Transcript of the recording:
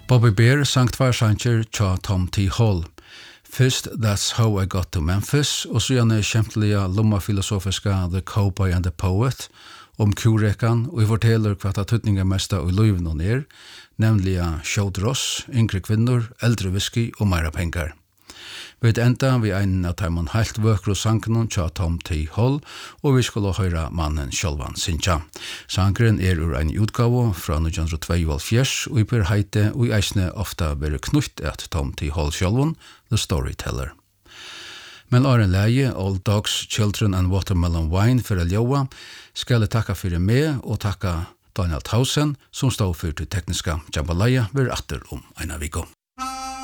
Bobby Bear sang tvær sanger tja Tom T. Hall. First, That's How I Got to Memphis, og så gjerne kjempelige lommafilosofiska The Cowboy and the Poet, kurekan, og vi forteller hva det tøtninger mest av løyven og ned, nemlig showdross, yngre kvinner, eldre whisky og meira pengar. Vi enda vi en av teimen helt vøkru sangen tja Tom T. Hall, og vi skulle høre mannen Sjølvan Sintja. Sangren ur en utgave fra 1972, og i per heite, og i eisne ofta være knutt at Tom T. Hall Sjølvan, The Storyteller. Men Aren Leie, Old Dogs, Children and Watermelon Wine for Eljoa, skal jeg takka for meg, og takka Daniel Tausen, som stod for det tekniska jambalaya, ved atter om en av viko.